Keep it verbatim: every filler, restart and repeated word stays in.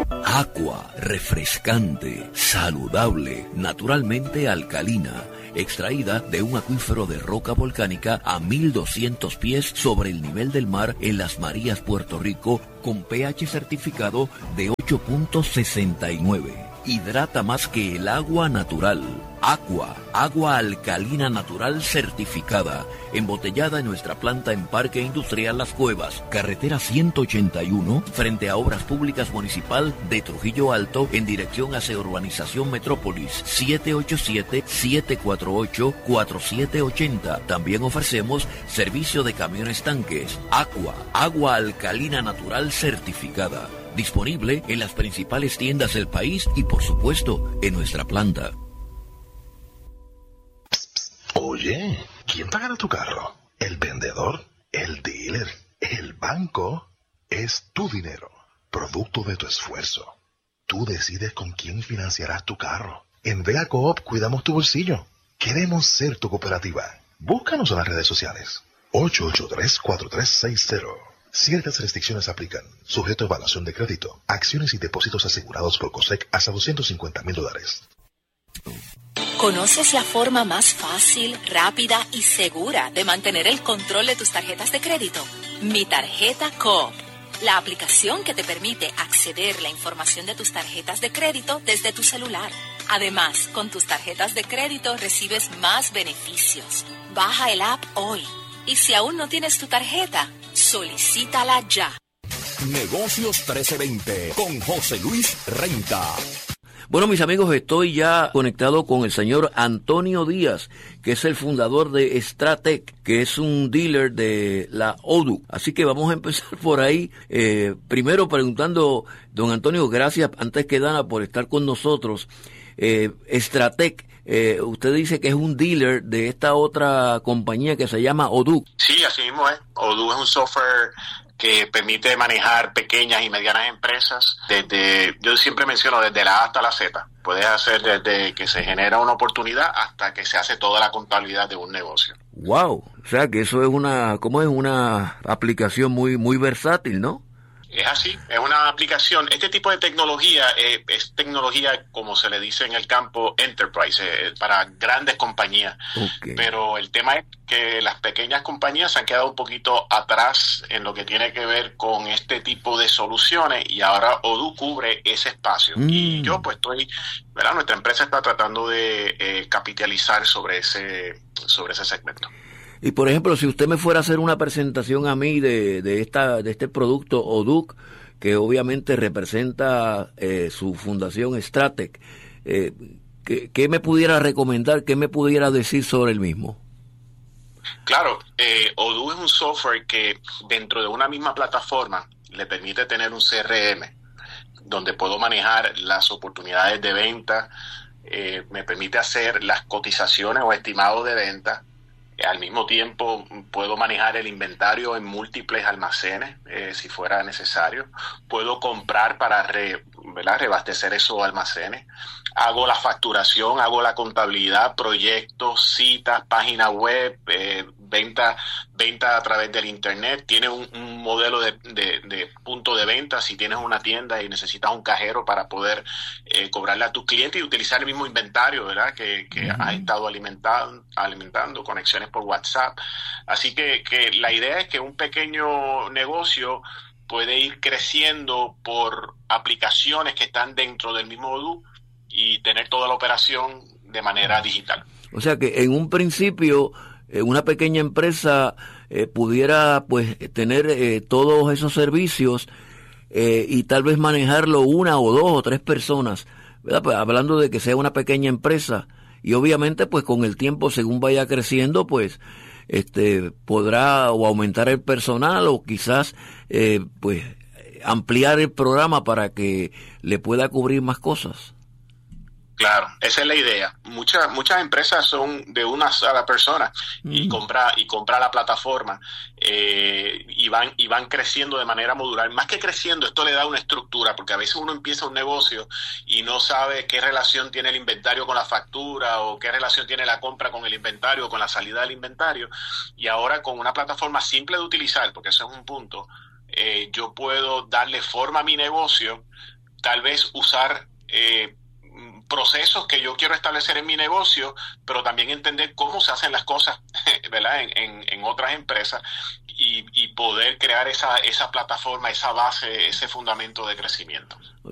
Aqua, refrescante, saludable, naturalmente alcalina, extraída de un acuífero de roca volcánica a mil doscientos pies sobre el nivel del mar en Las Marías, Puerto Rico, con pH certificado de ocho punto sesenta y nueve. Hidrata más que el agua natural. Aqua, agua alcalina natural certificada, embotellada en nuestra planta en Parque Industrial Las Cuevas, carretera ciento ochenta y uno, frente a Obras Públicas Municipal de Trujillo Alto, en dirección hacia Urbanización Metrópolis, siete ocho siete, siete cuatro ocho, cuatro siete ocho cero. También ofrecemos servicio de camiones tanques. Aqua, agua alcalina natural certificada, disponible en las principales tiendas del país y, por supuesto, en nuestra planta. Oye, ¿quién pagará tu carro? ¿El vendedor? ¿El dealer? ¿El banco? Es tu dinero, producto de tu esfuerzo. Tú decides con quién financiarás tu carro. En Vega Coop cuidamos tu bolsillo. Queremos ser tu cooperativa. Búscanos en las redes sociales. ocho ocho tres, cuatro tres seis cero. Ciertas restricciones aplican, sujeto a evaluación de crédito, acciones y depósitos asegurados por COSEC hasta doscientos cincuenta mil dólares. ¿Conoces la forma más fácil, rápida y segura de mantener el control de tus tarjetas de crédito? Mi Tarjeta Coop, la aplicación que te permite acceder a la información de tus tarjetas de crédito desde tu celular. Además, con tus tarjetas de crédito recibes más beneficios. Baja el app hoy. Y si aún no tienes tu tarjeta, solicítala ya. Negocios trece veinte con José Luis Renta. Bueno, mis amigos, estoy ya conectado con el señor Antonio Díaz, que es el fundador de Stratec, que es un dealer de la O D U. Así que vamos a empezar por ahí. Eh, primero preguntando, don Antonio, gracias antes que nada por estar con nosotros. Eh, Stratec, eh, usted dice que es un dealer de esta otra compañía que se llama O D U. Sí, así mismo es. O D U es un software que permite manejar pequeñas y medianas empresas desde, yo siempre menciono, desde la A hasta la Z. Puedes hacer desde que se genera una oportunidad hasta que se hace toda la contabilidad de un negocio. Wow, o sea que eso es una, ¿cómo es? Una aplicación muy, muy versátil, ¿no? Es así, es una aplicación. Este tipo de tecnología eh, es tecnología, como se le dice en el campo, enterprise, eh, para grandes compañías. Okay. Pero el tema es que las pequeñas compañías se han quedado un poquito atrás en lo que tiene que ver con este tipo de soluciones y ahora O D U cubre ese espacio. Mm. Y yo pues estoy, ¿verdad? Nuestra empresa está tratando de eh, capitalizar sobre ese, sobre ese segmento. Y por ejemplo, si usted me fuera a hacer una presentación a mí de, de esta de este producto O D U C, que obviamente representa eh, su fundación Stratec, eh, ¿qué, ¿qué me pudiera recomendar, qué me pudiera decir sobre el mismo? Claro, eh, O D U es un software que dentro de una misma plataforma le permite tener un C R M, donde puedo manejar las oportunidades de venta, eh, me permite hacer las cotizaciones o estimados de venta. Al mismo tiempo puedo manejar el inventario en múltiples almacenes, eh, si fuera necesario. Puedo comprar para re, ¿verdad? reabastecer esos almacenes. Hago la facturación, hago la contabilidad, proyectos, citas, página web, eh, venta, venta a través del internet. Tiene un, un modelo de, de, de punto de venta si tienes una tienda y necesitas un cajero para poder eh, cobrarle a tu cliente y utilizar el mismo inventario, ¿verdad? Que, que uh-huh. has estado alimentando, alimentando, conexiones por WhatsApp. Así que, que la idea es que un pequeño negocio puede ir creciendo por aplicaciones que están dentro del mismo O D U y tener toda la operación de manera digital. O sea que en un principio eh, una pequeña empresa eh, pudiera pues tener eh, todos esos servicios eh, y tal vez manejarlo una o dos o tres personas, ¿verdad? Pues, hablando de que sea una pequeña empresa, y obviamente pues con el tiempo, según vaya creciendo, pues este podrá o aumentar el personal o quizás eh, pues ampliar el programa para que le pueda cubrir más cosas. Claro, esa es la idea. Muchas muchas empresas son de una sola persona mm. y compra y compra la plataforma eh, y van y van creciendo de manera modular. Más que creciendo, esto le da una estructura, porque a veces uno empieza un negocio y no sabe qué relación tiene el inventario con la factura o qué relación tiene la compra con el inventario o con la salida del inventario. Y ahora con una plataforma simple de utilizar, porque eso es un punto, eh, yo puedo darle forma a mi negocio tal vez usar eh, procesos que yo quiero establecer en mi negocio, pero también entender cómo se hacen las cosas, ¿verdad? En, en, en otras empresas y, y poder crear esa, esa plataforma, esa base, ese fundamento de crecimiento.